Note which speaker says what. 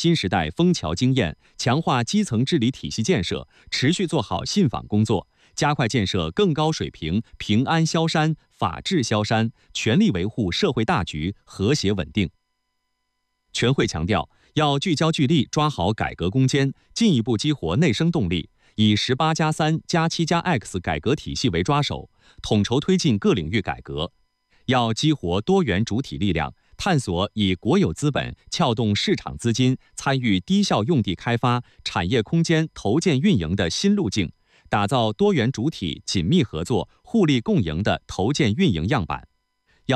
Speaker 1: 新时代枫桥经验，强化基层治理体系建设，持续做好信访工作，加快建设更高水平平安萧山、法治萧山，全力维护社会大局和谐稳定。全会强调，要聚焦聚力抓好改革攻坚，进一步激活内生动力，以18+3+7+X 改革体系为抓手，统筹推进各领域改革。要激活多元主体力量，探索以国有资本撬动市场资金，参与低效用地开发、产业空间投建运营的新路径，打造多元主体紧密合作、互利共赢的投建运营样板。